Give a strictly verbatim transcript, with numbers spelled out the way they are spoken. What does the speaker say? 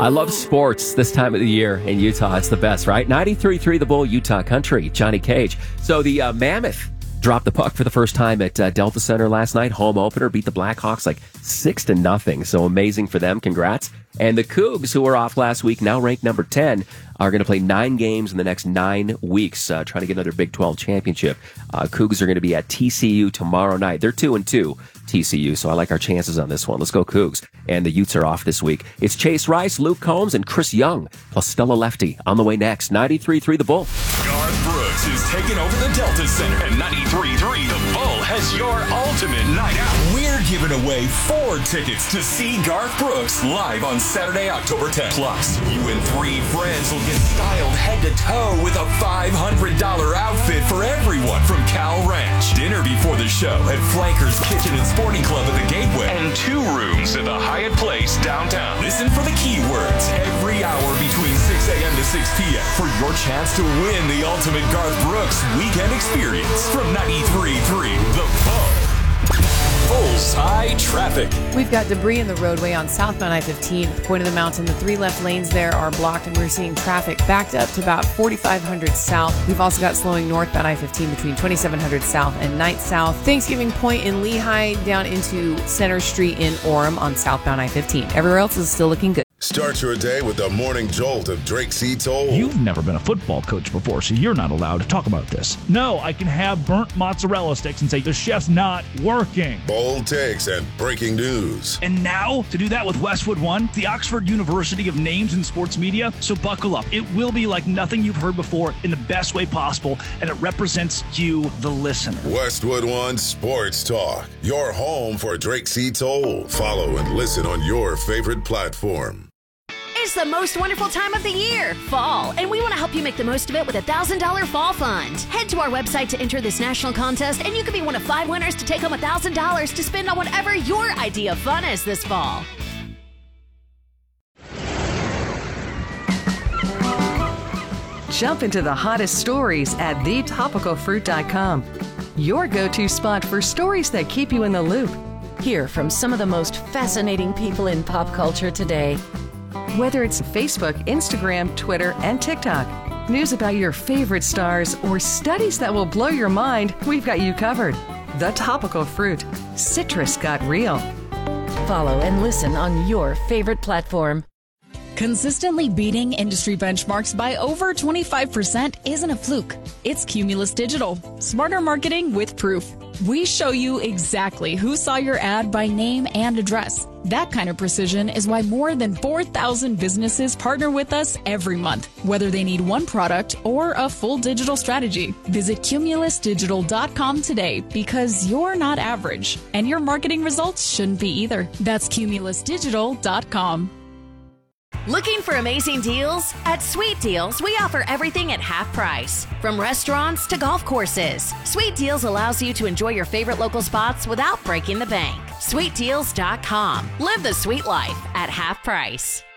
I love sports this time of the year in Utah. It's the best, right? ninety-three point three The Bull, Utah Country, Johnny Cage. So the uh, Mammoth dropped the puck for the first time at uh, Delta Center last night. Home opener, beat the Blackhawks like six to nothing. So amazing for them. Congrats. And the Cougs, who were off last week, now ranked number ten, are going to play nine games in the next nine weeks, uh, trying to get another Big twelve championship. Uh, Cougs are going to be at T C U tomorrow night. They're two and two, T C U, so I like our chances on this one. Let's go Cougs. And the Utes are off this week. It's Chase Rice, Luke Combs, and Chris Young, plus Stella Lefty on the way next. ninety-three point three The Bull. Garth Brooks is taking over the Delta Center, and ninety-three point three The Bull has your ultimate night out. We're giving away four tickets to see Garth Brooks live on Saturday, October tenth. Plus, you and three friends will get styled head to toe with a five hundred dollars outfit for everyone from Cal Ranch. Dinner before the show at Flankers Kitchen and Sporting Club at the Gateway. And two rooms at the Hyatt Place downtown. Listen for the keywords every hour between six a.m. to six p.m. for your chance to win the ultimate Garth Brooks weekend experience from ninety-three point three The Bull. Bullseye traffic. We've got debris in the roadway on southbound I fifteen at the point of the mountain. The three left lanes there are blocked, and we're seeing traffic backed up to about forty-five hundred south. We've also got slowing northbound I fifteen between twenty-seven hundred south and Ninth South. Thanksgiving Point in Lehigh down into Center Street in Orem on southbound I fifteen. Everywhere else is still looking good. Start your day with the morning jolt of Drake C. Toll. You've never been a football coach before, so you're not allowed to talk about this. No, I can have burnt mozzarella sticks and say the chef's not working. Bold takes and breaking news. And now, to do that with Westwood One, the Oxford University of Names in Sports Media. So buckle up. It will be like nothing you've heard before in the best way possible, and it represents you, the listener. Westwood One Sports Talk, your home for Drake C. Toll. Follow and listen on your favorite platform. It's the most wonderful time of the year, fall, and we want to help you make the most of it with a one thousand dollars Fall Fund. Head to our website to enter this national contest, and you could be one of five winners to take home one thousand dollars to spend on whatever your idea of fun is this fall. Jump into the hottest stories at the topical fruit dot com. Your go-to spot for stories that keep you in the loop. Hear from some of the most fascinating people in pop culture today. Whether it's Facebook, Instagram, Twitter, and TikTok, news about your favorite stars, or studies that will blow your mind, we've got you covered. The Topical Fruit. Citrus got real. Follow and listen on your favorite platform. Consistently beating industry benchmarks by over twenty-five percent isn't a fluke. It's Cumulus Digital. Smarter marketing with proof. We show you exactly who saw your ad by name and address. That kind of precision is why more than four thousand businesses partner with us every month, whether they need one product or a full digital strategy. Visit cumulus digital dot com today, because you're not average, and your marketing results shouldn't be either. That's cumulus digital dot com. Looking for amazing deals? At Sweet Deals, we offer everything at half price. From restaurants to golf courses, Sweet Deals allows you to enjoy your favorite local spots without breaking the bank. sweet deals dot com. Live the sweet life at half price.